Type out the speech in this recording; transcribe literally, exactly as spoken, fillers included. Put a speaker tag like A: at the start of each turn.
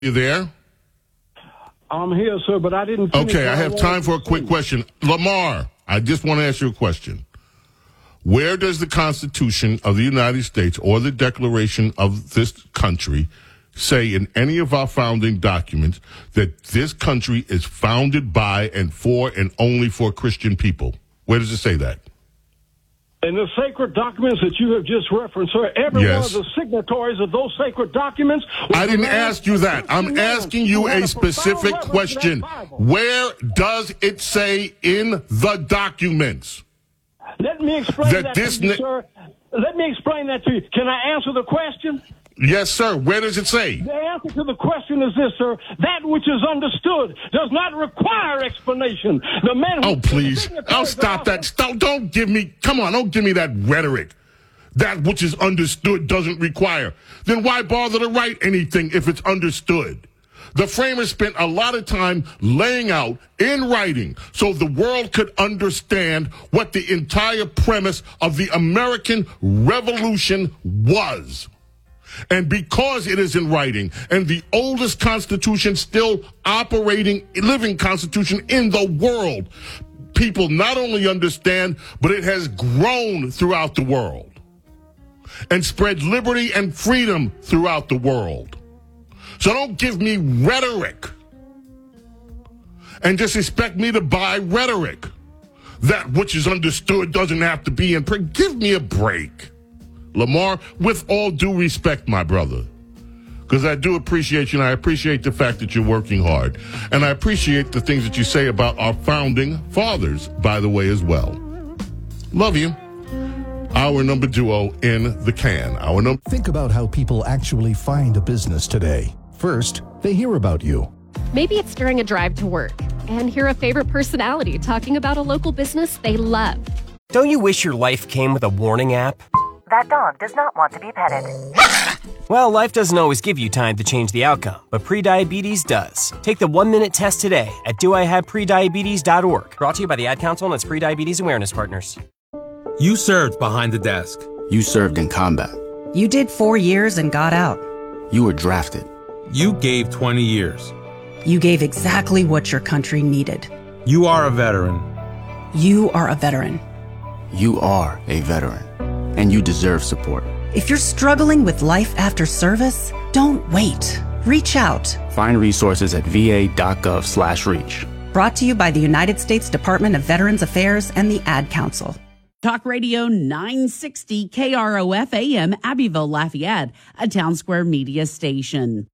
A: You there?
B: I'm here, sir, but I didn't finish.
A: Okay, I have time for a quick question. Lamar, I just want to ask you a question. Where does the Constitution of the United States or the Declaration of this country say in any of our founding documents that this country is founded by and for and only for Christian people? Where does it say that?
B: In the sacred documents that you have just referenced, sir, every
A: Yes.
B: one of the signatories of those sacred documents...
A: I didn't ask you that. I'm asking you a specific question. Where does it say in the documents?
B: Let me explain
A: that
B: that,
A: this
B: to you,
A: na-
B: sir. Let me explain that to you. Can I answer the question?
A: Yes, sir. Where does it say?
B: The answer to the question is this, sir. That which is understood does not require explanation. The man who
A: Oh, please. Oh, stop that. Stop. Don't give me, come on, don't give me that rhetoric. That which is understood doesn't require. Then why bother to write anything if it's understood? The framers spent a lot of time laying out in writing so the world could understand what the entire premise of the American Revolution was. And because it is in writing, and the oldest constitution still operating, living constitution in the world, people not only understand, but it has grown throughout the world and spread liberty and freedom throughout the world. So don't give me rhetoric and just expect me to buy rhetoric. That which is understood doesn't have to be in print. Give me a break. Lamar, with all due respect, my brother, because I do appreciate you, and I appreciate the fact that you're working hard. And I appreciate the things that you say about our founding fathers, by the way, as well. Love you. Our number duo in the can. Our number.
C: Think about how people actually find a business today. First, they hear about you.
D: Maybe it's during a drive to work and hear a favorite personality talking about a local business they love.
E: Don't you wish your life came with a warning app?
F: That dog does not want to be petted.
E: Well, life doesn't always give you time to change the outcome, but prediabetes does. Take the one-minute test today at do I have prediabetes dot org. Brought to you by the Ad Council and its Prediabetes Awareness Partners.
G: You served behind the desk.
H: You served in combat.
F: You did four years and got out.
H: You were drafted.
G: You gave twenty years.
F: You gave exactly what your country needed.
G: You are a veteran.
F: You are a veteran.
H: You are a veteran, and you deserve support.
F: If you're struggling with life after service, don't wait. Reach out.
H: Find resources at v a dot gov slash reach.
F: Brought to you by the United States Department of Veterans Affairs and the Ad Council.
I: Talk Radio nine sixty K R O F A M, Abbeville, Lafayette, a Town Square media station.